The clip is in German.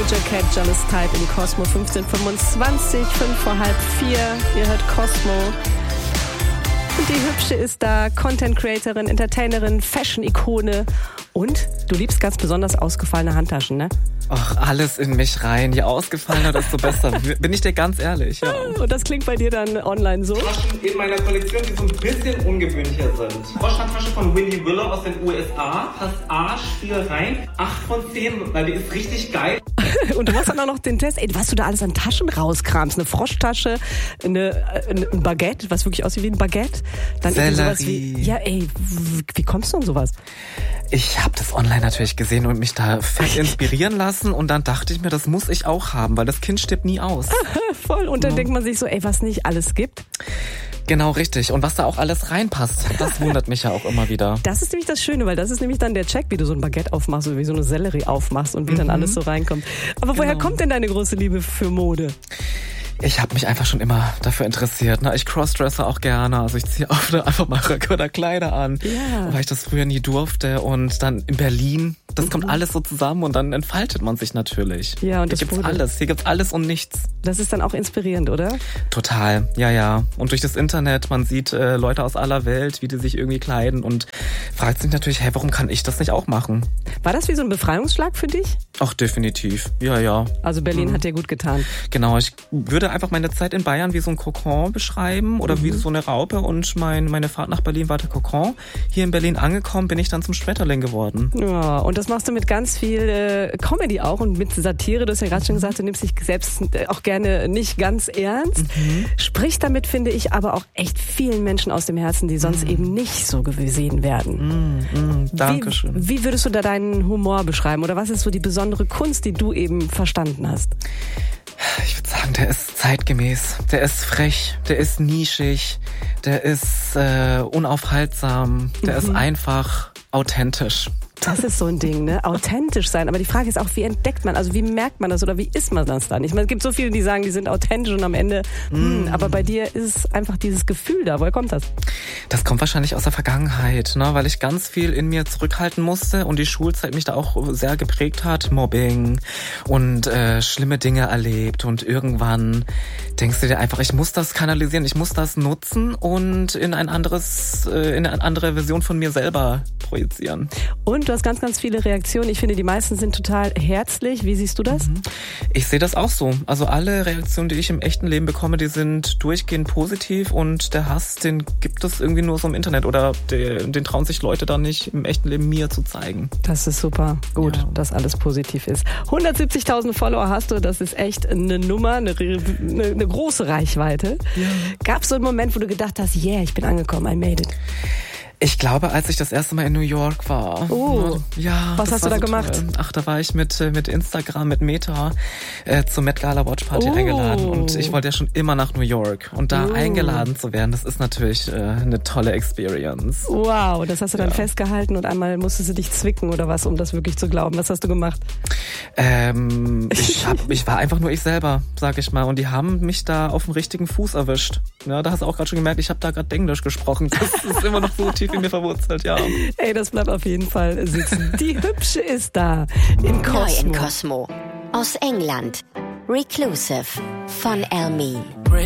Doja Cat, Jealous Type in Cosmo 1525, 4:05. Ihr hört Cosmo. Und die Hübsche ist da, Content-Creatorin, Entertainerin, Fashion-Ikone. Und du liebst ganz besonders ausgefallene Handtaschen, ne? Ach, alles in mich rein. Je ausgefallener, desto besser. Bin ich dir ganz ehrlich, ja. Und das klingt bei dir dann online so? Taschen in meiner Kollektion, die so ein bisschen ungewöhnlicher sind. Froschhandtasche von Wendy Willow aus den USA. Passt arschviel rein. 8 von 10, weil die ist richtig geil. Und du machst dann auch noch den Test. Ey, was du da alles an Taschen rauskramst. Eine Froschtasche, ein Baguette, was wirklich aussieht wie ein Baguette. Dann irgendwie sowas wie... Ja, ey, wie kommst du an sowas? Ich habe das online natürlich gesehen und mich da fett inspirieren lassen. Und dann dachte ich mir, das muss ich auch haben, weil das Kind stirbt nie aus. Voll. Und dann denkt man sich so, ey, was nicht alles gibt. Genau, richtig. Und was da auch alles reinpasst, das wundert mich ja auch immer wieder. Das ist nämlich das Schöne, weil das ist nämlich dann der Check, wie du so ein Baguette aufmachst oder wie so eine Sellerie aufmachst und wie dann alles so reinkommt. Aber woher kommt denn deine große Liebe für Mode? Ich habe mich einfach schon immer dafür interessiert. Ne? Ich crossdresse auch gerne. Also ich ziehe einfach mal Röcke oder Kleider an, weil ich das früher nie durfte. Und dann in Berlin, das kommt alles so zusammen und dann entfaltet man sich natürlich. Ja, und hier gibt's alles. Hier gibt's alles und nichts. Das ist dann auch inspirierend, oder? Total, ja. Und durch das Internet, man sieht Leute aus aller Welt, wie die sich irgendwie kleiden und fragt sich natürlich, hey, warum kann ich das nicht auch machen? War das wie so ein Befreiungsschlag für dich? Ach, definitiv. Ja. Also Berlin hat dir gut getan. Genau, ich würde einfach meine Zeit in Bayern wie so ein Kokon beschreiben oder wie so eine Raupe und meine Fahrt nach Berlin war der Kokon. Hier in Berlin angekommen bin ich dann zum Schmetterling geworden. Ja, und das machst du mit ganz viel Comedy auch und mit Satire. Du hast ja gerade schon gesagt, du nimmst dich selbst auch gerne nicht ganz ernst. Sprichst damit, finde ich, aber auch echt vielen Menschen aus dem Herzen, die sonst eben nicht so gesehen werden. Dankeschön. Wie würdest du da deinen Humor beschreiben? Oder was ist so die besondere Kunst, die du eben verstanden hast? Ich würde sagen, der ist zeitgemäß, der ist frech, der ist nischig, der ist unaufhaltsam, der ist einfach authentisch. Das ist so ein Ding, ne? Authentisch sein. Aber die Frage ist auch, wie entdeckt man, also wie merkt man das oder wie ist man das dann? Ich meine, es gibt so viele, die sagen, die sind authentisch und am Ende, aber bei dir ist einfach dieses Gefühl da. Woher kommt das? Das kommt wahrscheinlich aus der Vergangenheit, ne? Weil ich ganz viel in mir zurückhalten musste und die Schulzeit mich da auch sehr geprägt hat. Mobbing und schlimme Dinge erlebt und irgendwann denkst du dir einfach, ich muss das kanalisieren, ich muss das nutzen und in eine andere Version von mir selber projizieren. Und du hast ganz, ganz viele Reaktionen. Ich finde, die meisten sind total herzlich. Wie siehst du das? Ich sehe das auch so. Also alle Reaktionen, die ich im echten Leben bekomme, die sind durchgehend positiv und der Hass, den gibt es irgendwie nur so im Internet oder den trauen sich Leute dann nicht im echten Leben mir zu zeigen. Das ist super gut, dass alles positiv ist. 170.000 Follower hast du, das ist echt eine Nummer, eine große Reichweite. Ja. Gab es so einen Moment, wo du gedacht hast, yeah, ich bin angekommen, I made it? Ich glaube, als ich das erste Mal in New York war. Oh, ja, was hast du da gemacht? Toll. Ach, da war ich mit Instagram, mit Meta zur Met Gala Watch Party eingeladen. Und ich wollte ja schon immer nach New York. Und da eingeladen zu werden, das ist natürlich eine tolle Experience. Wow, das hast du dann festgehalten und einmal musstest du dich zwicken oder was, um das wirklich zu glauben. Was hast du gemacht? Ich war einfach nur ich selber, sag ich mal. Und die haben mich da auf dem richtigen Fuß erwischt. Ja, da hast du auch gerade schon gemerkt, ich habe da gerade Englisch gesprochen. Das ist immer noch so tief in mir verwurzelt, ja. Ey, das bleibt auf jeden Fall sitzen. Die Hübsche ist da in Cosmo. Neu in Cosmo. Aus England. Reclusive von Elmi.